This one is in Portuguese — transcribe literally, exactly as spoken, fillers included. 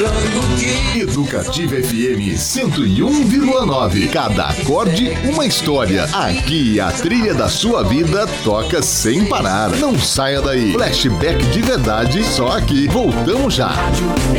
mostrando que Educativa F M cento e um vírgula nove. Cada acorde, uma história. Aqui a trilha da sua vida toca sem parar. Não saia daí. Flashback de verdade, só aqui. Voltamos já.